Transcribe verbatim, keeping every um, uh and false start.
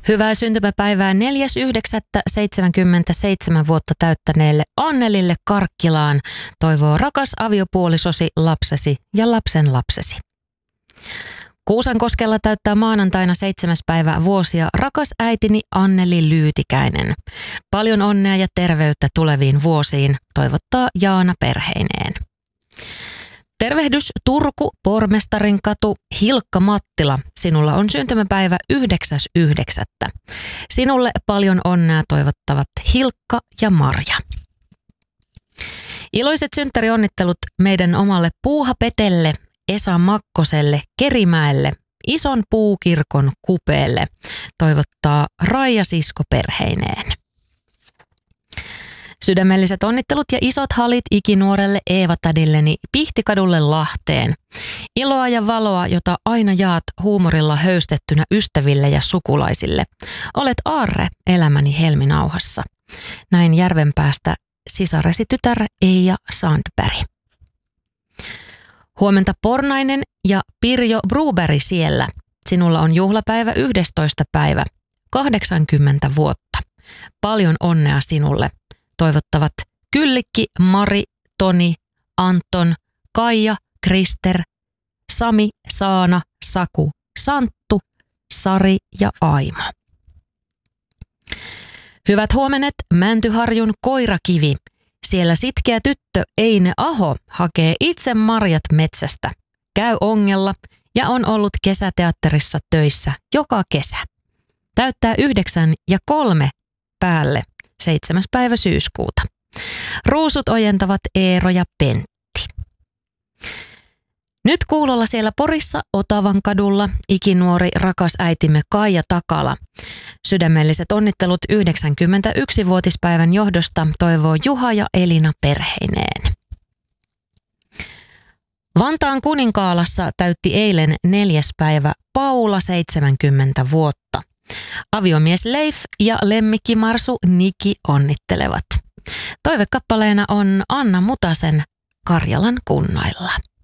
Hyvää syntymäpäivää neljäs yhdeksättä seitsemänkymmentäseitsemän vuotta täyttäneelle Annelille Karkkilaan toivoo rakas aviopuolisosi, lapsesi ja lapsen lapsesi. Kuusankoskella täyttää maanantaina seitsemäs päivä vuosia rakas äitini Anneli Lyytikäinen. Paljon onnea ja terveyttä tuleviin vuosiin, toivottaa Jaana perheineen. Tervehdys Turku, Pormestarinkatu, Hilkka Mattila. Sinulla on syntymäpäivä yhdeksäs yhdeksättä Sinulle paljon onnea toivottavat Hilkka ja Marja. Iloiset synttärionnittelut meidän omalle Puuha Petelle, Esa Makkoselle, Kerimäelle, Ison Puukirkon kupeelle, toivottaa Raija sisko perheineen. Sydämelliset onnittelut ja isot halit ikinuorelle Eeva-tädilleni Pihtikadulle Lahteen. Iloa ja valoa, jota aina jaat huumorilla höystettynä ystäville ja sukulaisille. Olet aarre elämäni helminauhassa. Näin Järvenpäästä sisaresi tytär Eija Sandberg. Huomenta Pornainen ja Pirjo Bruberg siellä. Sinulla on juhlapäivä yhdestoista päivä, kahdeksankymmentä vuotta. Paljon onnea sinulle. Toivottavat Kyllikki, Mari, Toni, Anton, Kaija, Krister, Sami, Saana, Saku, Santtu, Sari ja Aimo. Hyvät huomenet Mäntyharjun Koirakivi. Siellä sitkeä tyttö Eine Aho hakee itse marjat metsästä. Käy ongella ja on ollut kesäteatterissa töissä joka kesä. Täyttää yhdeksän ja kolme päälle. seitsemäs päivä syyskuuta. Ruusut ojentavat Eero ja Pentti. Nyt kuulolla siellä Porissa Otavan kadulla ikinuori rakas äitimme Kaija Takala. Sydämelliset onnittelut yhdeksänkymmentäyksivuotispäivän johdosta toivoo Juha ja Elina perheineen. Vantaan Kuninkaalassa täytti eilen neljäs päivä Paula seitsemänkymmentä vuotta. Aviomies Leif ja lemmikkimarsu Niki onnittelevat. Toivekappaleena on Anna Mutasen Karjalan kunnailla.